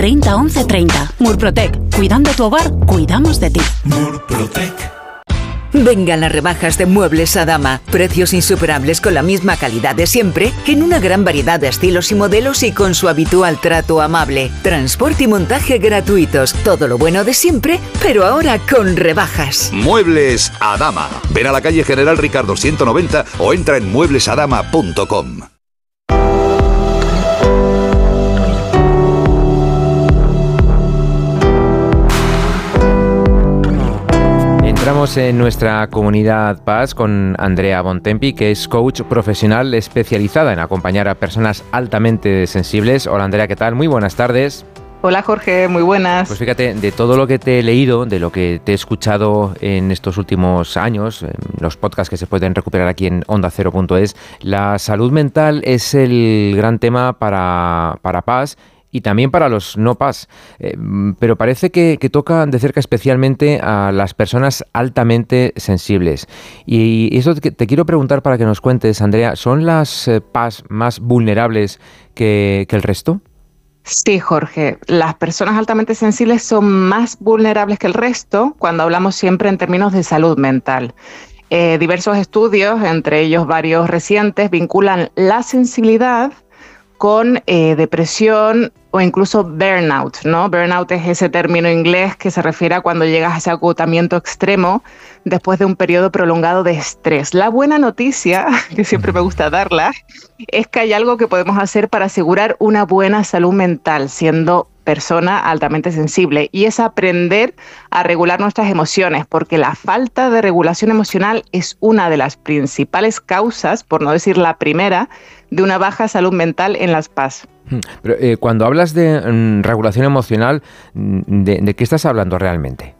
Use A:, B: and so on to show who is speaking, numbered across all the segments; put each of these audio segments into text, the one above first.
A: 30 11 30. Murprotec. Cuidando tu hogar, cuidamos de ti.
B: Murprotec.
C: Vengan las rebajas de Muebles Adama. Precios insuperables con la misma calidad de siempre, en una gran variedad de estilos y modelos y con su habitual trato amable. Transporte y montaje gratuitos. Todo lo bueno de siempre, pero ahora con rebajas.
D: Muebles Adama. Ven a la calle General Ricardo 190 o entra en mueblesadama.com.
E: Entramos en nuestra comunidad PAS con Andrea Bontempi, que es coach profesional especializada en acompañar a personas altamente sensibles. Hola Andrea, ¿qué tal? Muy buenas tardes.
F: Hola Jorge, muy buenas.
E: Pues fíjate, de todo lo que te he leído, de lo que te he escuchado en estos últimos años, en los podcasts que se pueden recuperar aquí en OndaCero.es, la salud mental es el gran tema para PAS y también para los no PAS, pero parece que toca de cerca especialmente a las personas altamente sensibles. Y eso te quiero preguntar para que nos cuentes, Andrea, ¿son las PAS más vulnerables que el resto?
F: Sí, Jorge, las personas altamente sensibles son más vulnerables que el resto cuando hablamos siempre en términos de salud mental. Diversos estudios, entre ellos varios recientes, vinculan la sensibilidad con depresión o incluso burnout, ¿no? Burnout es ese término inglés que se refiere a cuando llegas a ese agotamiento extremo después de un periodo prolongado de estrés. La buena noticia, que siempre me gusta darla, es que hay algo que podemos hacer para asegurar una buena salud mental siendo persona altamente sensible, y es aprender a regular nuestras emociones, porque la falta de regulación emocional es una de las principales causas, por no decir la primera, de una baja salud mental en las PAS.
E: Pero cuando hablas de regulación emocional, ¿de qué estás hablando realmente?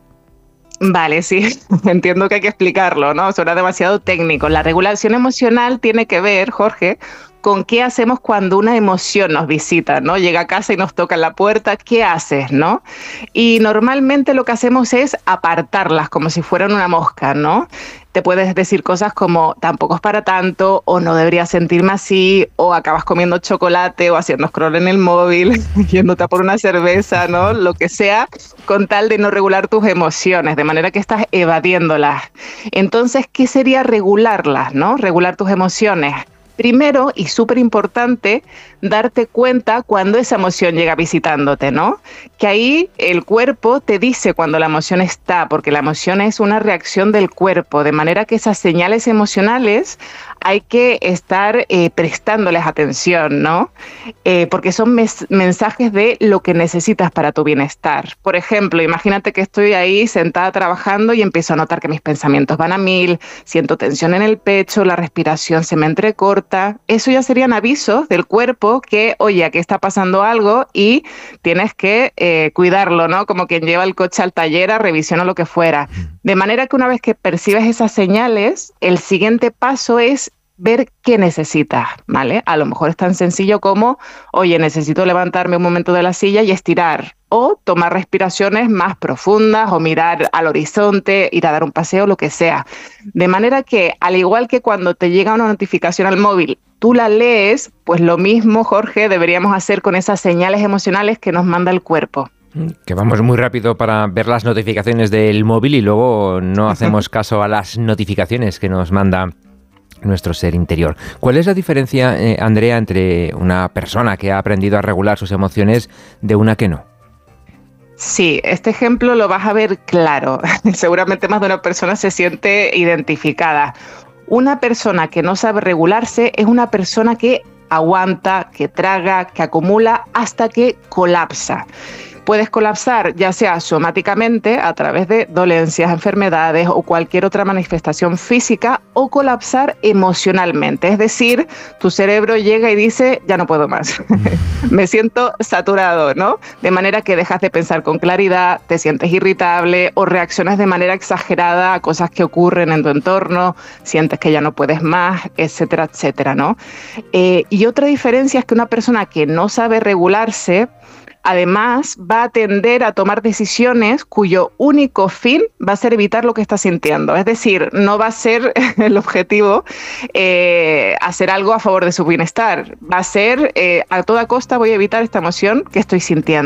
F: Vale, sí, entiendo que hay que explicarlo, ¿no? Suena demasiado técnico. La regulación emocional tiene que ver, Jorge, con qué hacemos cuando una emoción nos visita, ¿no? Llega a casa y nos toca en la puerta, ¿qué haces, no? Y normalmente lo que hacemos es apartarlas como si fueran una mosca, ¿no? Te puedes decir cosas como tampoco es para tanto, o no debería sentirme así, o acabas comiendo chocolate o haciendo scroll en el móvil, yéndote a por una cerveza, ¿no? Lo que sea, con tal de no regular tus emociones, de manera que estás evadiéndolas. Entonces, ¿qué sería regularlas, no? Regular tus emociones. Primero, y súper importante, darte cuenta cuando esa emoción llega visitándote, ¿no? Que ahí el cuerpo te dice cuando la emoción está, porque la emoción es una reacción del cuerpo, de manera que esas señales emocionales hay que estar prestándoles atención, ¿no? Porque son mensajes de lo que necesitas para tu bienestar. Por ejemplo, imagínate que estoy ahí sentada trabajando y empiezo a notar que mis pensamientos van a 1000, siento tensión en el pecho, la respiración se me entrecorta. Eso ya serían avisos del cuerpo que, oye, aquí está pasando algo y tienes que cuidarlo, ¿no? Como quien lleva el coche al taller a revisión o lo que fuera. De manera que una vez que percibes esas señales, el siguiente paso es ver qué necesitas, ¿vale? A lo mejor es tan sencillo como, oye, necesito levantarme un momento de la silla y estirar, o tomar respiraciones más profundas, o mirar al horizonte, ir a dar un paseo, lo que sea. De manera que, al igual que cuando te llega una notificación al móvil, tú la lees, pues lo mismo, Jorge, deberíamos hacer con esas señales emocionales que nos manda el cuerpo.
E: Que vamos muy rápido para ver las notificaciones del móvil y luego no hacemos caso a las notificaciones que nos manda nuestro ser interior. ¿Cuál es la diferencia, Andrea, entre una persona que ha aprendido a regular sus emociones de una que no?
F: Sí, este ejemplo lo vas a ver claro. Seguramente más de una persona se siente identificada. Una persona que no sabe regularse es una persona que aguanta, que traga, que acumula hasta que colapsa. Puedes colapsar ya sea somáticamente a través de dolencias, enfermedades o cualquier otra manifestación física, o colapsar emocionalmente. Es decir, tu cerebro llega y dice, ya no puedo más, me siento saturado, ¿no? De manera que dejas de pensar con claridad, te sientes irritable o reaccionas de manera exagerada a cosas que ocurren en tu entorno, sientes que ya no puedes más, etcétera, etcétera, ¿no? Y otra diferencia es que una persona que no sabe regularse, además, va a tender a tomar decisiones cuyo único fin va a ser evitar lo que está sintiendo. Es decir, no va a ser el objetivo hacer algo a favor de su bienestar. Va a ser, a toda costa voy a evitar esta emoción que estoy sintiendo.